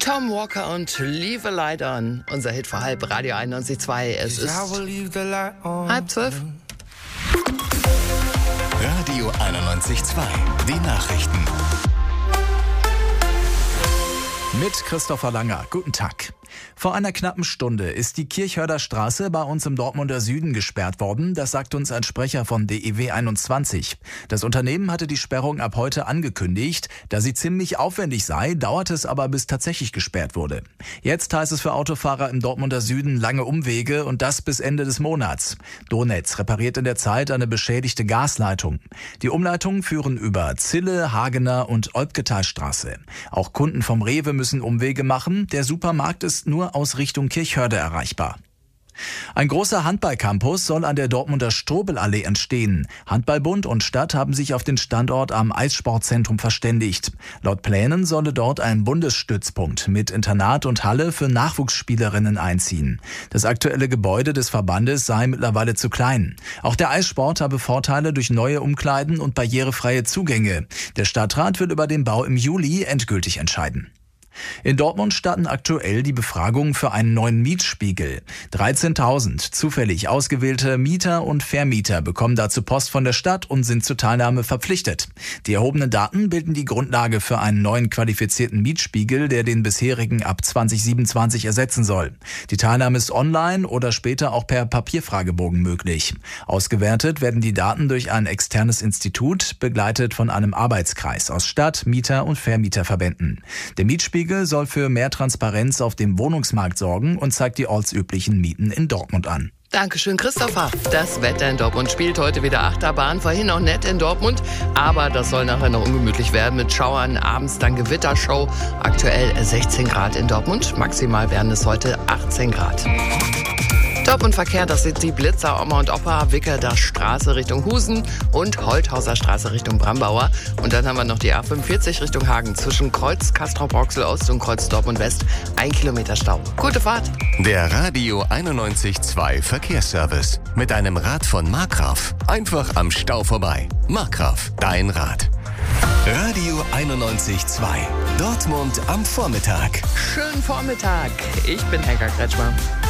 Tom Walker und Leave a Light On. Unser Hit vor halb, Radio 91.2. Es ist 11:30. Radio 91.2. Die Nachrichten. Mit Christopher Langer. Guten Tag. Vor einer knappen Stunde ist die Kirchhörder Straße bei uns im Dortmunder Süden gesperrt worden. Das sagt uns ein Sprecher von DEW 21. Das Unternehmen hatte die Sperrung ab heute angekündigt. Da sie ziemlich aufwendig sei, dauerte es aber, bis tatsächlich gesperrt wurde. Jetzt heißt es für Autofahrer im Dortmunder Süden lange Umwege und das bis Ende des Monats. Donetz repariert in der Zeit eine beschädigte Gasleitung. Die Umleitungen führen über Zille, Hagener und Olpketalstraße. Auch Kunden vom Rewe müssen Umwege machen. Der Supermarkt ist nur aus Richtung Kirchhörde erreichbar. Ein großer Handballcampus soll an der Dortmunder Strobelallee entstehen. Handballbund und Stadt haben sich auf den Standort am Eissportzentrum verständigt. Laut Plänen solle dort ein Bundesstützpunkt mit Internat und Halle für Nachwuchsspielerinnen einziehen. Das aktuelle Gebäude des Verbandes sei mittlerweile zu klein. Auch der Eissport habe Vorteile durch neue Umkleiden und barrierefreie Zugänge. Der Stadtrat will über den Bau im Juli endgültig entscheiden. In Dortmund starten aktuell die Befragungen für einen neuen Mietspiegel. 13.000 zufällig ausgewählte Mieter und Vermieter bekommen dazu Post von der Stadt und sind zur Teilnahme verpflichtet. Die erhobenen Daten bilden die Grundlage für einen neuen qualifizierten Mietspiegel, der den bisherigen ab 2027 ersetzen soll. Die Teilnahme ist online oder später auch per Papierfragebogen möglich. Ausgewertet werden die Daten durch ein externes Institut, begleitet von einem Arbeitskreis aus Stadt-, Mieter- und Vermieterverbänden. Der Mietspiegel soll für mehr Transparenz auf dem Wohnungsmarkt sorgen und zeigt die ortsüblichen Mieten in Dortmund an. Dankeschön, Christopher. Das Wetter in Dortmund spielt heute wieder Achterbahn. Vorhin noch nett in Dortmund, aber das soll nachher noch ungemütlich werden mit Schauern. Abends dann Gewittershow. Aktuell 16 Grad in Dortmund. Maximal werden es heute 18 Grad. Top und Verkehr, das sind die Blitzer, Oma und Opa, Wickerder Straße Richtung Husen und Holthauser Straße Richtung Brambauer. Und dann haben wir noch die A45 Richtung Hagen zwischen Kreuz Castrop-Rauxel Ost und Kreuz Dortmund West. 1 Kilometer Stau. Gute Fahrt. Der Radio 91.2 Verkehrsservice. Mit einem Rad von Markgraf. Einfach am Stau vorbei. Markgraf, dein Rad. Radio 91.2. Dortmund am Vormittag. Schönen Vormittag. Ich bin Henker Kretschmer.